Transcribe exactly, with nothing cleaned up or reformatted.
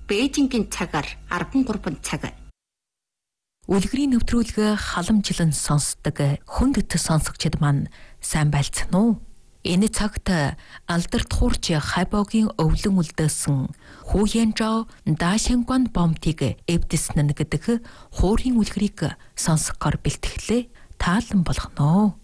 Бээжингийн цагаар арван гурван цаг. Үлгэрийн нэвтрүүлэг халамжлан сонсдог хүнд сонсогчид маань сайн байлцсан уу? Энэ цагт алдарт хуурч хайбогийн өвлөн үлдээсэн Хуянжао Дашингван бомтыг эвдэснэ гэдэг хуурийн үлгэрийг сонсохоор бэлтгэлээ таалан болгоно.